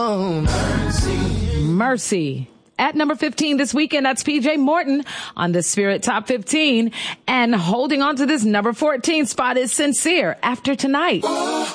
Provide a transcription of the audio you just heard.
Mercy. At number 15 this weekend, that's PJ Morton on the Spirit Top 15. And holding on to this number 14 spot is Sincere, After Tonight.